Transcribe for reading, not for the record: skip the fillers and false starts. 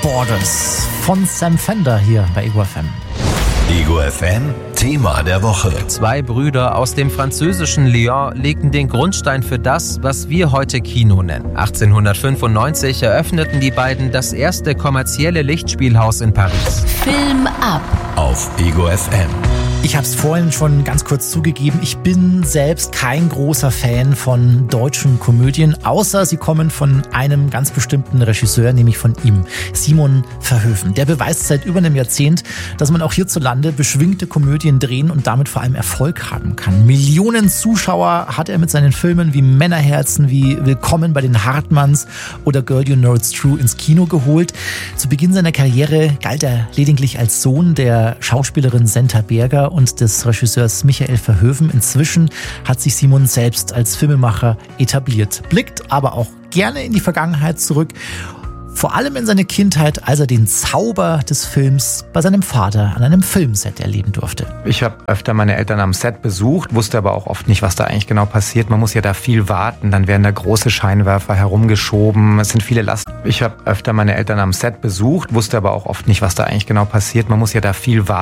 Borders von Sam Fender hier bei Ego FM. Ego FM, Thema der Woche. Zwei Brüder aus dem französischen Lyon legten den Grundstein für das, was wir heute Kino nennen. 1895 eröffneten die beiden das erste kommerzielle Lichtspielhaus in Paris. Film ab Auf Ego FM. Ich habe es vorhin schon ganz kurz zugegeben, ich bin selbst kein großer Fan von deutschen Komödien, außer sie kommen von einem ganz bestimmten Regisseur, nämlich von ihm, Simon Verhoeven. Der beweist seit über einem Jahrzehnt, dass man auch hierzulande beschwingte Komödien drehen und damit vor allem Erfolg haben kann. Millionen Zuschauer hat er mit seinen Filmen wie Männerherzen, wie Willkommen bei den Hartmanns oder Girl You Know It's True ins Kino geholt. Zu Beginn seiner Karriere galt er lediglich als Sohn der Schauspielerin Senta Berger und des Regisseurs Michael Verhoeven. Inzwischen hat sich Simon selbst als Filmemacher etabliert, blickt aber auch gerne in die Vergangenheit zurück, vor allem in seine Kindheit, als er den Zauber des Films bei seinem Vater an einem Filmset erleben durfte. Ich habe öfter meine Eltern am Set besucht, wusste aber auch oft nicht, was da eigentlich genau passiert. Man muss ja da viel warten, dann werden da große Scheinwerfer herumgeschoben, es sind viele Lasten. Ich habe öfter meine Eltern am Set besucht, wusste aber auch oft nicht, was da eigentlich genau passiert. Man muss ja da viel warten.